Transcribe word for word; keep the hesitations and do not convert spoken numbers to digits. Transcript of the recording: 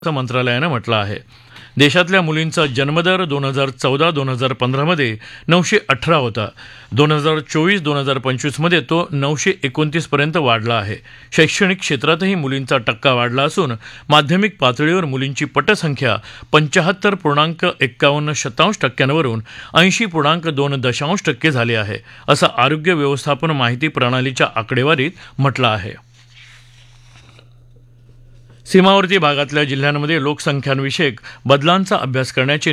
असं मंत्रालयानं म्हटलं आहे. देशातल्या मुलींचा जन्मदर दोन हजार चौदा दोन हजार पंधरामध्ये नऊशे अठरा होता. दोन हजार चोवीस दोन हजार पंचवीसमध्ये तो नऊशे एकोणतीस पर्यंत वाढला आहे. शैक्षणिक क्षेत्रातही मुलींचा टक्का वाढला असून माध्यमिक पातळीवर मुलींची पटसंख्या पंचाहत्तर पूर्णांक एक्कावन्न शतांश टक्क्यांवरून ऐंशी पूर्णांक दोन दशांश टक्के झाली आहे, असं आरोग्य व्यवस्थापन माहिती प्रणालीच्या आकडेवारीत म्हटलं आहे. सीमावर्ती भागातल्या जिल्ह्यांमध्ये लोकसंख्याविषयक बदलांचा अभ्यास करण्याचे